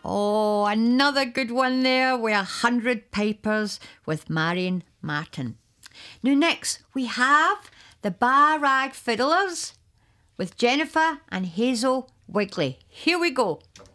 Oh, another good one there with 100 Papers with Marion Martin. Now next we have the Bar Rag Fiddlers with Jennifer and Hazel Wigley. Here we go.